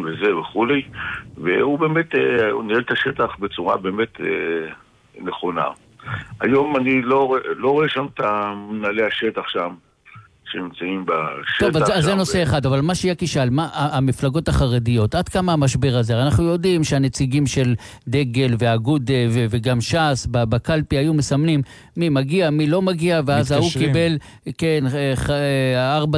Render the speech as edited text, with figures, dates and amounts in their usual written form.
וזה וכולי, והוא באמת, הוא ניהל את השטח בצורה באמת נכונה. היום אני לא רואה שם את מנהלי השטח שם, שנמצאים בשטח. טוב, אז זה נושא אחד, אבל מה שיקי שאל, מה המפלגות החרדיות, עד כמה המשבר הזה? אנחנו יודעים שהנציגים של דגל והאגוד וגם ש"ס בקלפי היו מסמנים מי מגיע, מי לא מגיע, ואז ההוא קיבל, כן, 4